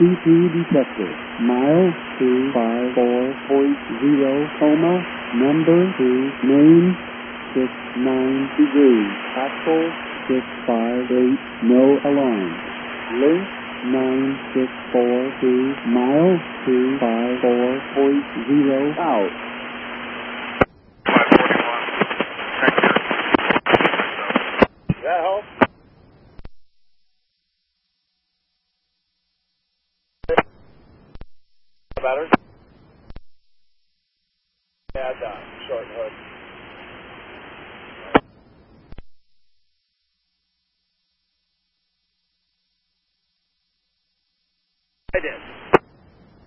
C2 detected. Mile 254.0, coma, number 2, name 69 degrees, actual 658, no alarm. Link 9642, mile 254.0, out. 541. That help? Better? Yeah, done. Short hood.